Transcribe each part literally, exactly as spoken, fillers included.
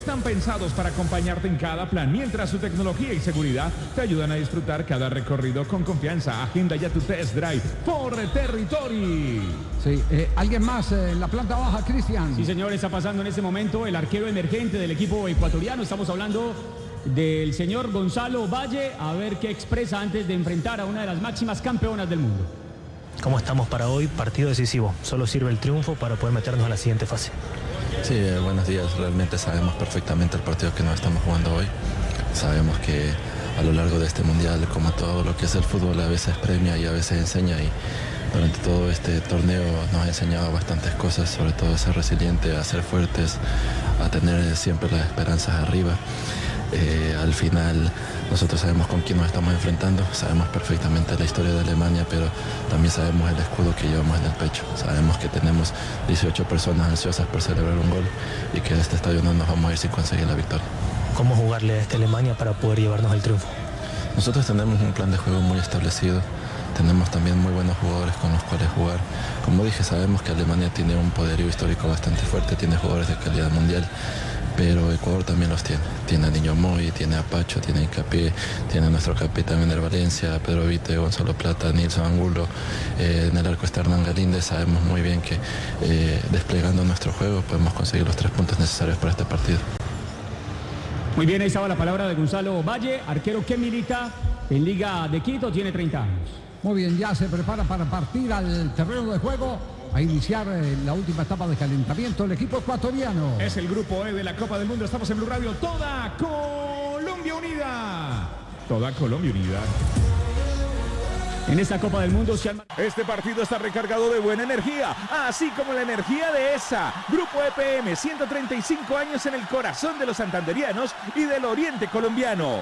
Están pensados para acompañarte en cada plan, mientras su tecnología y seguridad te ayudan a disfrutar cada recorrido con confianza. Agenda ya tu test drive por Territory. Sí, eh, ¿alguien más en la planta baja, Cristian? Sí, señor, está pasando en este momento el arquero emergente del equipo ecuatoriano. Estamos hablando del señor Gonzalo Valle, a ver qué expresa antes de enfrentar a una de las máximas campeonas del mundo. ¿Cómo estamos para hoy? Partido decisivo. Solo sirve el triunfo para poder meternos a la siguiente fase. Sí, eh, buenos días. Realmente sabemos perfectamente el partido que nos estamos jugando hoy. Sabemos que a lo largo de este mundial, como todo lo que es el fútbol, a veces premia y a veces enseña, y durante todo este torneo nos ha enseñado bastantes cosas, sobre todo a ser resiliente, a ser fuertes, a tener siempre las esperanzas arriba. Eh, al final nosotros sabemos con quién nos estamos enfrentando, sabemos perfectamente la historia de Alemania, pero también sabemos el escudo que llevamos en el pecho. Sabemos que tenemos dieciocho personas ansiosas por celebrar un gol y que de este estadio no nos vamos a ir sin conseguir la victoria. ¿Cómo jugarle a esta Alemania para poder llevarnos el triunfo? Nosotros tenemos un plan de juego muy establecido, tenemos también muy buenos jugadores con los cuales jugar. Como dije, sabemos que Alemania tiene un poderío histórico bastante fuerte, tiene jugadores de calidad mundial, pero Ecuador también los tiene. Tiene a Niño Moy, tiene a Pacho, tiene a Hincapié, tiene a nuestro capitán Ener Valencia, Pedro Vite, Gonzalo Plata, Nilson Angulo, eh, en el arco está Hernán Galíndez. Sabemos muy bien que eh, desplegando nuestro juego podemos conseguir los tres puntos necesarios para este partido. Muy bien, ahí estaba la palabra de Gonzalo Valle, arquero que milita en Liga de Quito, tiene treinta años. Muy bien, ya se prepara para partir al terreno de juego, a iniciar eh, la última etapa de calentamiento el equipo ecuatoriano. Es el grupo E de la Copa del Mundo. Estamos en Blue Radio. Toda Colombia unida. Toda Colombia unida. En esta Copa del Mundo se han... Este partido está recargado de buena energía, así como la energía de esa. Grupo E P M, ciento treinta y cinco años en el corazón de los santanderianos y del oriente colombiano.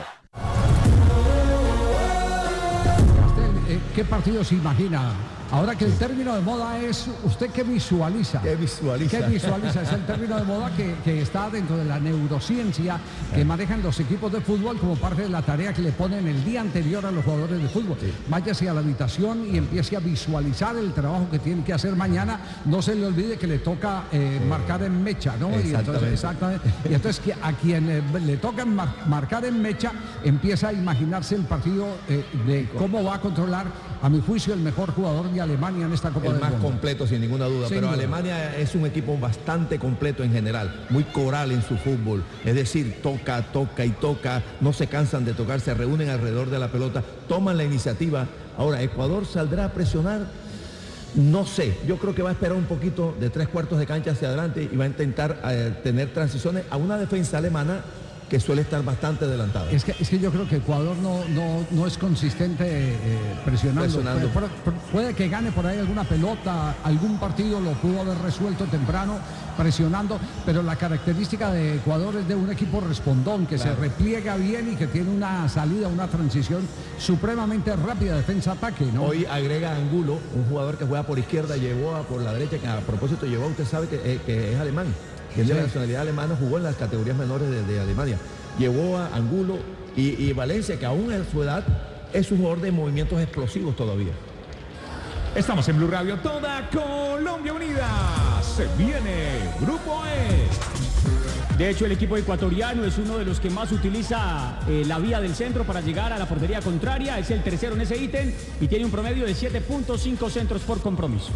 ¿Qué partido se imagina? Ahora que el término de moda es, ¿usted qué visualiza? ¿Qué visualiza? ¿Qué visualiza? Es el término de moda que, que está dentro de la neurociencia que manejan los equipos de fútbol como parte de la tarea que le ponen el día anterior a los jugadores de fútbol. Sí. Váyase a la habitación y empiece a visualizar el trabajo que tiene que hacer mañana. No se le olvide que le toca eh, sí. marcar en mecha, ¿no? Exactamente. Y entonces, exactamente. Y entonces que a quien eh, le toca mar marcar en mecha empieza a imaginarse el partido eh, de cómo va a controlar, a mi juicio, el mejor jugador de Alemania en esta Copa del Mundo. El más mundo. completo, sin ninguna duda, sin pero duda. Alemania es un equipo bastante completo en general, muy coral en su fútbol, es decir, toca, toca y toca, no se cansan de tocar, se reúnen alrededor de la pelota, toman la iniciativa. Ahora, ¿Ecuador saldrá a presionar? No sé, yo creo que va a esperar un poquito de tres cuartos de cancha hacia adelante y va a intentar eh, tener transiciones a una defensa alemana que suele estar bastante adelantada. Es que, es que yo creo que Ecuador no, no, no es consistente eh, presionando. presionando. Puede, puede que gane por ahí alguna pelota, algún partido lo pudo haber resuelto temprano presionando, pero la característica de Ecuador es de un equipo respondón, que claro. se repliega bien y que tiene una salida, una transición supremamente rápida, defensa-ataque, ¿no? Hoy agrega Angulo, un jugador que juega por izquierda, llevó a por la derecha, que a propósito llevó, usted sabe que, eh, que es alemán. Que es de la nacionalidad alemana, jugó en las categorías menores de, de Alemania. Llevó a Angulo y, y Valencia, que aún en su edad es un jugador de movimientos explosivos todavía. Estamos en Blue Radio, toda Colombia unida. Se viene Grupo E. De hecho, el equipo ecuatoriano es uno de los que más utiliza eh, la vía del centro para llegar a la portería contraria. Es el tercero en ese ítem y tiene un promedio de siete punto cinco centros por compromiso.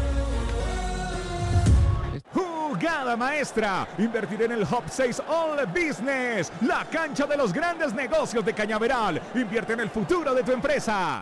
Jugada maestra, invertir en el Hub seis All Business, la cancha de los grandes negocios de Cañaveral. Invierte en el futuro de tu empresa.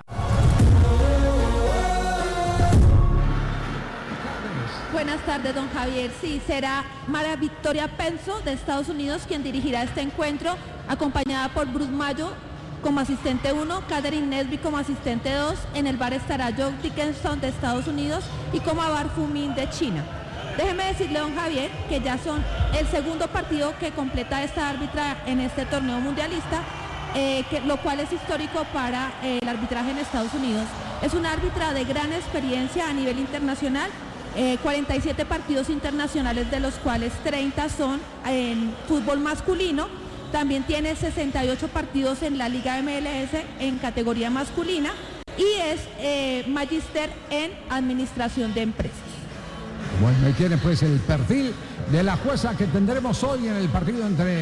Buenas tardes, don Javier. Sí, será María Victoria Penso de Estados Unidos quien dirigirá este encuentro, acompañada por Bruce Mayo como asistente uno, Catherine Nesby como asistente dos. En el bar estará Joe Dickinson de Estados Unidos y como Bar Fumin de China. Déjeme decirle, don Javier, que ya son el segundo partido que completa esta árbitra en este torneo mundialista, eh, que, lo cual es histórico para eh, el arbitraje en Estados Unidos. Es una árbitra de gran experiencia a nivel internacional, eh, cuarenta y siete partidos internacionales, de los cuales treinta son en fútbol masculino. También tiene sesenta y ocho partidos en la Liga M L S en categoría masculina y es eh, magíster en administración de empresas. Bueno, ahí tiene pues el perfil de la jueza que tendremos hoy en el partido entre